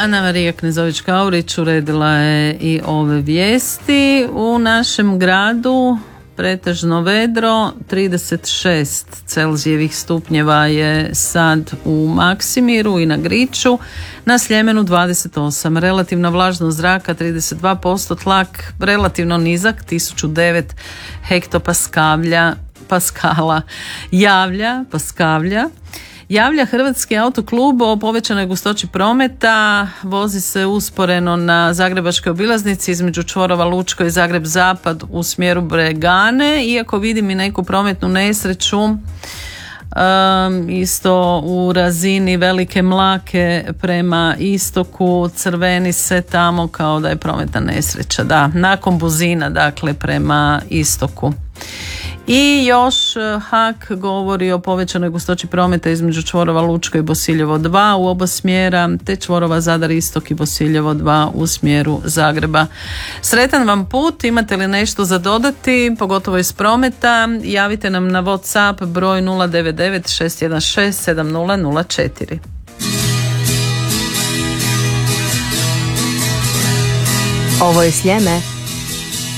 Ana Marija Knezović-Kaurić uredila je i ove vijesti. U našem gradu pretežno vedro, 36 Celzijevih stupnjeva je sad u Maksimiru i na Griču, na Sljemenu 28, relativna vlažnost zraka 32%, tlak relativno nizak 1009 hektopaskala. Javlja Hrvatski autoklub o povećanoj gustoći prometa, vozi se usporeno na zagrebačkoj obilaznici između čvorova Lučko i Zagreb Zapad u smjeru Bregane, iako vidim i neku prometnu nesreću isto u razini Velike Mlake prema istoku, crveni se tamo kao da je prometna nesreća, da, nakon Buzina, dakle prema istoku. I još HAK govori o povećanoj gustoći prometa između čvorova Lučko i Bosiljevo 2 u oba smjera, te čvorova Zadar Istok i Bosiljevo 2 u smjeru Zagreba. Sretan vam put, imate li nešto za dodati, pogotovo iz prometa, javite nam na WhatsApp broj 099 616 7004. Ovo je Sljeme.